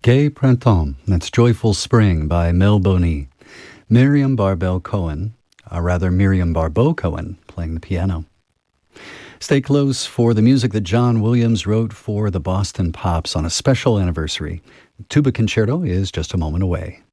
Gai Printemps, that's Joyful Spring by Mel Boney. Miriam Barbeau Cohen, Miriam Barbeau Cohen, playing the piano. Stay close for the music that John Williams wrote for the Boston Pops on a special anniversary. Tuba Concerto is just a moment away.